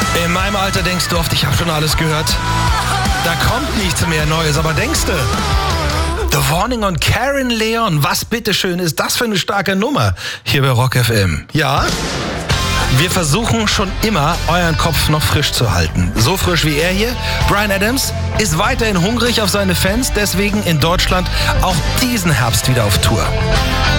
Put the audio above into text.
In meinem Alter denkst du oft, ich habe schon alles gehört. Da kommt nichts mehr Neues, aber denkst du? The Warning und Karen Leon, was bitteschön ist das für eine starke Nummer hier bei Rock FM? Ja? Wir versuchen schon immer, euren Kopf noch frisch zu halten. So frisch wie er hier. Bryan Adams ist weiterhin hungrig auf seine Fans, deswegen in Deutschland auch diesen Herbst wieder auf Tour.